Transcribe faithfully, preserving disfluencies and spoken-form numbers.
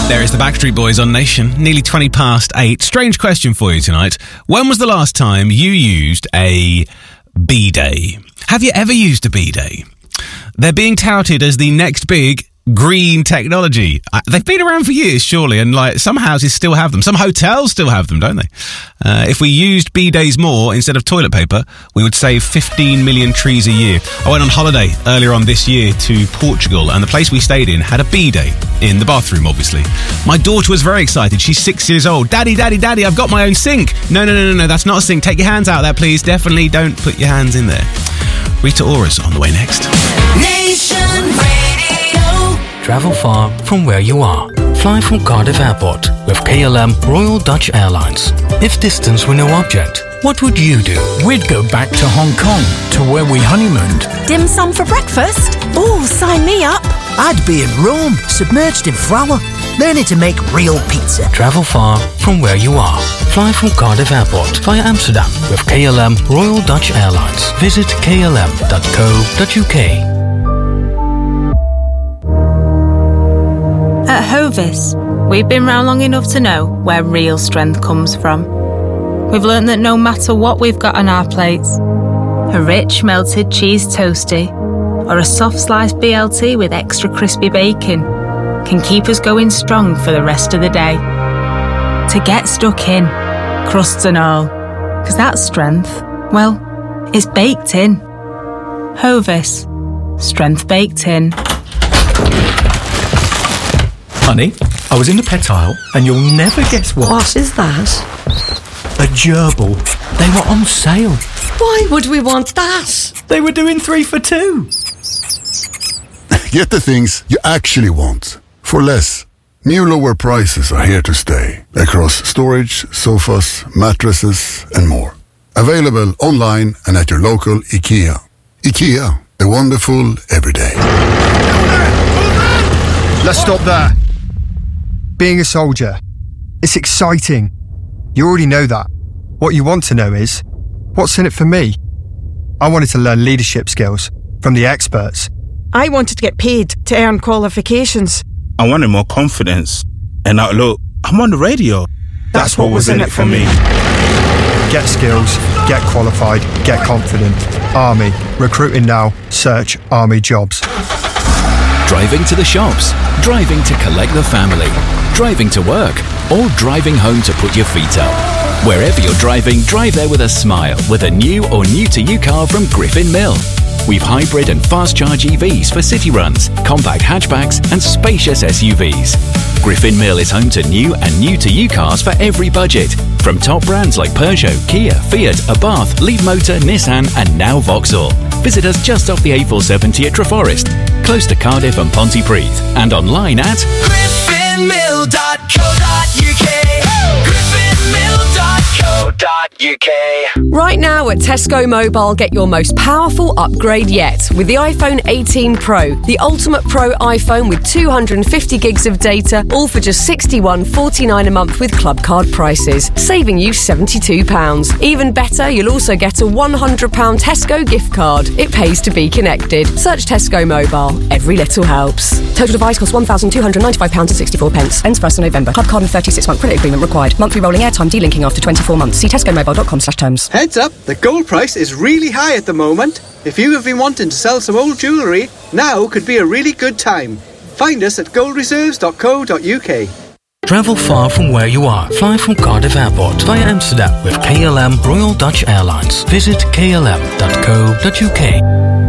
There is the Backstreet Boys on Nation, nearly twenty past eight. Strange question for you tonight. When was the last time you used a B-Day? Have you ever used a B-Day? They're being touted as the next big green technology. Uh, they've been around for years, surely, and like some houses still have them. Some hotels still have them, don't they? Uh, if we used B-Days more instead of toilet paper, we would save fifteen million trees a year. I went on holiday earlier on this year to Portugal, and the place we stayed in had a B-Day in the bathroom, obviously. My daughter was very excited. She's six years old. Daddy, daddy, daddy, I've got my own sink. No, no, no, no, no, that's not a sink. Take your hands out of there, please. Definitely don't put your hands in there. Rita Ora's on the way next. Nation Radio. Travel far from where you are. Fly from Cardiff Airport with K L M Royal Dutch Airlines. If distance were no object, what would you do? We'd go back to Hong Kong, to where we honeymooned. Dim sum for breakfast? Oh, sign me up. I'd be in Rome, submerged in flour, learning to make real pizza. Travel far from where you are. Fly from Cardiff Airport via Amsterdam with K L M Royal Dutch Airlines. Visit k l m dot co dot u k. At Hovis, we've been round long enough to know where real strength comes from. We've learnt that no matter what we've got on our plates, a rich melted cheese toasty or a soft sliced B L T with extra crispy bacon can keep us going strong for the rest of the day. To get stuck in, crusts and all, because that strength, well, it's baked in. Hovis, strength baked in. Honey, I was in the pet aisle and you'll never guess what. What is that? A gerbil. They were on sale. Why would we want that? They were doing three for two. Get the things you actually want for less. New lower prices are here to stay across storage, sofas, mattresses and more. Available online and at your local IKEA. IKEA, the wonderful everyday. Let's stop there. Being a soldier, it's exciting. You already know that. What you want to know is, what's in it for me? I wanted to learn leadership skills from the experts. I wanted to get paid to earn qualifications. I wanted more confidence. And now look, I'm on the radio. That's, That's what, what was in it for me. Get skills, get qualified, get confident. Army. Recruiting now. Search Army jobs. Driving to the shops, driving to collect the family, driving to work, or driving home to put your feet up. Wherever you're driving, drive there with a smile with a new or new-to-you car from Griffin Mill. We've hybrid and fast-charge E Vs for city runs, compact hatchbacks and spacious S U Vs. Griffin Mill is home to new and new-to-you cars for every budget, from top brands like Peugeot, Kia, Fiat, Abarth, Leadmotor, Nissan and now Vauxhall. Visit us just off the A four seventy at Treforest, close to Cardiff and Pontypridd, and online at griffin mill dot co dot u k. griffin mill dot co dot u k. Right now at Tesco Mobile, get your most powerful upgrade yet with the iPhone eighteen Pro, the ultimate Pro iPhone with two hundred fifty gigs of data, all for just sixty-one pounds forty-nine a month with club card prices, saving you seventy-two pounds. Even better, you'll also get a one hundred pounds Tesco gift card. It pays to be connected. Search Tesco Mobile. Every little helps. Total device costs one thousand two hundred ninety-five pounds sixty-four. Ends first of November. Club card and thirty-six month credit agreement required. Monthly rolling airtime delinking after twenty-four months. See tesco mobile dot com slash terms. Heads up, the gold price is really high at the moment. If you have been wanting to sell some old jewellery, now could be a really good time. Find us at gold reserves dot co dot u k. Travel far from where you are. Fly from Cardiff Airport via Amsterdam with K L M Royal Dutch Airlines. Visit k l m dot co dot u k.